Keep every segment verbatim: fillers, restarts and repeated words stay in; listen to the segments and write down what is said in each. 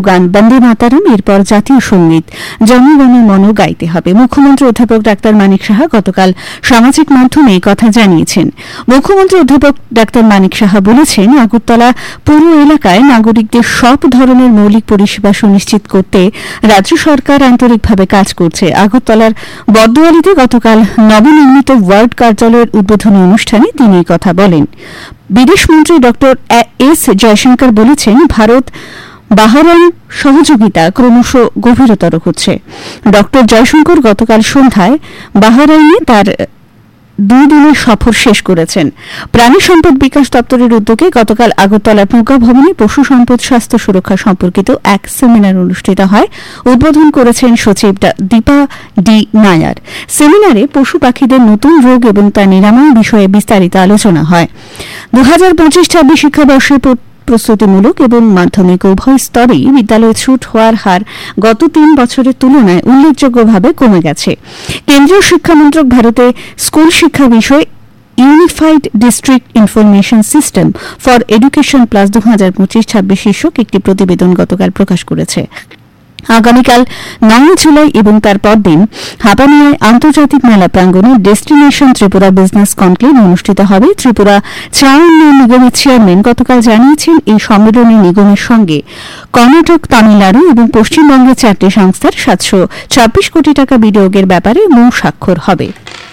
গান বন্দে মাতরম, এরপর জাতীয় সঙ্গীত জনগণ মন গাইতে হবে। মুখ্যমন্ত্রী অধ্যাপক ডাক্তার মানিক সাহা গতকাল সামাজিক মাধ্যমে কথা জানিয়েছেন। মুখ্যমন্ত্রী অধ্যাপক ডাক্তার মানিক সাহা বলেছেন, আগরতলা পৌর এলাকায় নাগরিকদের সব ধরনের মৌলিক পরিষেবা সুনিশ্চিত করতে রাজ্য সরকার আন্তরিকভাবে কাজ করছে। আগরতলার বর্দোয়ালিতে গতকাল নবনির্মিত ওয়ার্ড কার্যালয়ের উদ্বোধনী অনুষ্ঠানে তিনি এই কথা বলেন। বিদেশমন্ত্রী ডক্টর এস জয়শঙ্কর বলেছেন, ভারত বাহরাইন সহযোগিতা ক্রমশ গভীরতর হচ্ছে। ডক্টর জয়শঙ্কর গতকাল সন্ধ্যায় বাহরাইনে তার দুই দিনের সফর শেষ করেছেন। প্রাণী সম্পদ বিকাশ দপ্তরের উদ্যোগে গতকাল আগরতলা প্রজ্ঞা ভবনে পশু সম্পদ স্বাস্থ্য সুরক্ষা সম্পর্কিত এক সেমিনার অনুষ্ঠিত হয়। উদ্বোধন করেছেন সচিব দীপা ডি নায়ার। সেমিনারে পশু পাখিদের নতুন রোগ এবং তা নিরাময় বিষয়ে বিস্তারিত আলোচনা হয়। দু হাজার পঁচিশ ছাব্বিশ শিক্ষাবর্ষে প্রস্তুতিমূলক এবং মাধ্যমিক উভয় স্তরেই বিদ্যালয়ে ছুট হওয়ার হার গত তিন বছরের তুলনায় উল্লেখযোগ্যভাবে কমে গেছে। কেন্দ্রীয় শিক্ষামন্ত্রক ভারতে স্কুল শিক্ষা বিষয়ে unified district information system for education plus দু হাজার পঁচিশ ছাব্বিশ শীর্ষক একটি প্রতিবেদন গতকাল প্রকাশ করেছে। আগামীকাল নয় জুলাই এবং তার পরদিন হাপানিয়ায় আন্তর্জাতিক মেলা প্রাঙ্গণে ডেস্টিনেশন ত্রিপুরা বিজনেস কনক্লেভ অনুষ্ঠিত হবে। ত্রিপুরা চা উন্নয়ন নিগমের চেয়ারম্যান গতকাল জানিয়েছেন, এই সম্মেলনে নিগমের সঙ্গে কর্ণাটক, তামিলনাড়ু এবং পশ্চিমবঙ্গের চারটি সংস্থার সাতশো ছাব্বিশ কোটি টাকা বিনিয়োগের ব্যাপারে মৌ স্বাক্ষর হবে।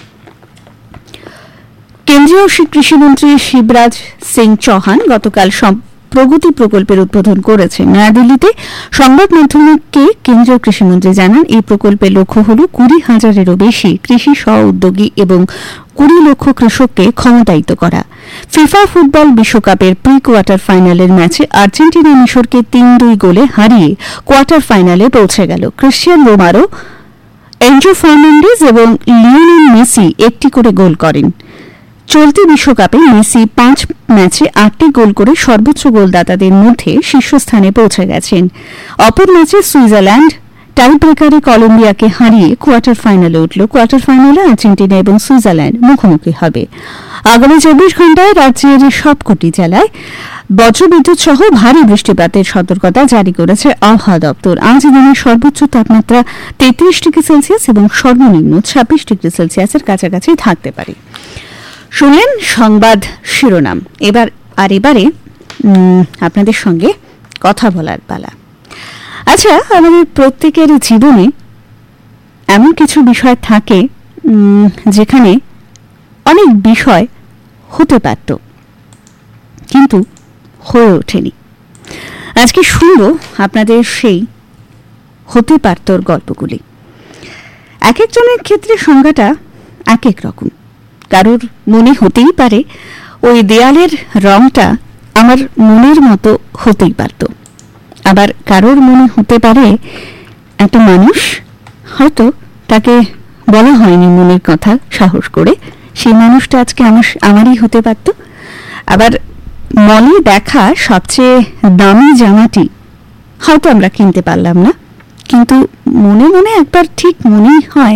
কেন্দ্রীয় কৃষিমন্ত্রী শিবরাজ সিং চৌহান গতকাল প্রগতি প্রকল্পের উদ্বোধন করেছেন। নয়াদিল্লিতে সংবাদ মাধ্যমকে কেন্দ্রীয় কৃষিমন্ত্রী জানান, এই প্রকল্পের লক্ষ্য হল কুড়ি হাজারেরও বেশি কৃষি স্ব উদ্যোগী এবং কুড়ি লক্ষ কৃষককে ক্ষমতায়িত করা। ফিফা ফুটবল বিশ্বকাপের প্রি কোয়ার্টার ফাইনালের ম্যাচে আর্জেন্টিনা মিশরকে তিন দুই গোলে হারিয়ে কোয়ার্টার ফাইনালে পৌঁছে গেল। ক্রিস্টিয়ান রোমারো, এনজো ফার্নান্ডেজ এবং লিওনেল মেসি একটি করে গোল করেন। চলতি বিশ্বকাপে মেসি পাঁচ ম্যাচে আটটি গোল করে সর্বোচ্চ গোলদাতাদের মধ্যে শীর্ষস্থানে পৌঁছে গেছেন। অপর ম্যাচে সুইজারল্যান্ড টাই ব্রেকারে কলম্বিয়াকে হারিয়ে কোয়ার্টার ফাইনালে উঠল। কোয়ার্টার ফাইনালে আর্জেন্টিনা এবং সুইজারল্যান্ড মুখোমুখি হবে। আগামী চব্বিশ ঘণ্টায় রাজ্যের সবকটি জেলায় বজ্রবিদ্যুৎ সহ ভারী বৃষ্টিপাতের সতর্কতা জারি করেছে আবহাওয়া দপ্তর। আজ দিনের সর্বোচ্চ তাপমাত্রা তেত্রিশ ডিগ্রি সেলসিয়াস এবং সর্বনিম্ন ছাব্বিশ ডিগ্রি সেলসিয়াসের কাছাকাছি থাকতে পারে। শুনলেন সংবাদ শিরোনাম। এবার আর এবারে আপনাদের সঙ্গে কথা বলার পালা। আচ্ছা, আমাদের প্রত্যেকের জীবনে এমন কিছু বিষয় থাকে যেখানে অনেক বিষয় হতে পারত কিন্তু হয়ে ওঠেনি। আজকে শুনব আপনাদের সেই হতে পারতর গল্পগুলি। এক একজনের ক্ষেত্রে সংজ্ঞাটা এক এক রকম। কারোর মনে হতেই পারে ওই দেয়ালের রংটা আমার মনের মতো হতেই পারত। আবার কারোর মনে হতে পারে একটা মানুষ, হয়তো তাকে বলা হয়নি মনের কথা সাহস করে, সেই মানুষটা আজকে আমার আমারই হতে পারত। আবার মনে দেখা সবচেয়ে দামি জামাটি হয়তো আমরা কিনতে পারলাম না, কিন্তু মনে মনে একবার ঠিক মনেই হয়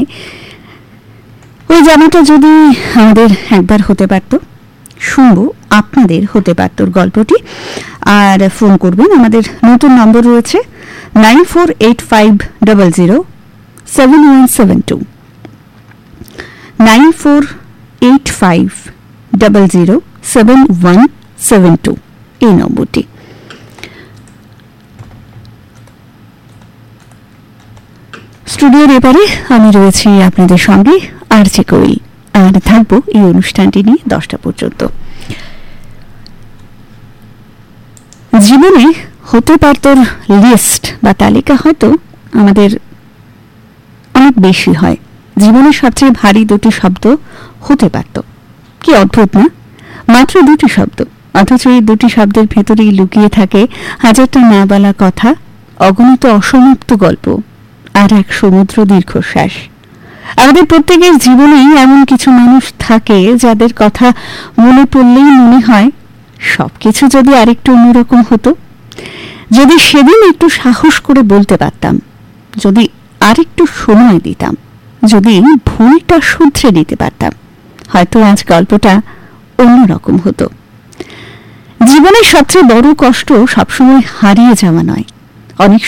ওই জামাটা যদি আমাদের একবার হতে পারত। শুনবো আপনাদের হতে পারত গল্পটি, আর ফোন করবেন। আমাদের নতুন নম্বর রয়েছে nine four eight five double zero seven one seven two nine four eight five double zero seven one seven two এই নম্বরটি। স্টুডিওর এবারে আমি রয়েছি আপনাদের সঙ্গে আর যে কই, আর থাকবো এই অনুষ্ঠানটি নিয়ে দশটা পর্যন্ত। জীবনে হতে পারতর লিস্ট বা তালিকা হয়তো আমাদের অনেক বেশি হয়। জীবনের সবচেয়ে ভারী দুটি শব্দ হতে পারত। কি অদ্ভুত না? মাত্র দুটি শব্দ, অথচ এই দুটি শব্দের ভেতরেই লুকিয়ে থাকে হাজারটা না বলা কথা, অগণিত অসমাপ্ত গল্প আর এক সমুদ্র দীর্ঘশ্বাস। আমাদের প্রত্যেকের জীবনেই এমন কিছু মানুষ থাকে যাদের কথা মনে পড়লেই মনে হয় সবকিছু যদি আরেকটু অন্যরকম হতো, যদি সেদিন একটু সাহস করে বলতে পারতাম, যদি আরেকটু সময় দিতাম, যদি ভুলটা শুধরে নিতে পারতাম, হয়তো আজ গল্পটা অন্যরকম হতো। জীবনের সবচেয়ে বড় কষ্ট সবসময় হারিয়ে যাওয়া নয়, অনেক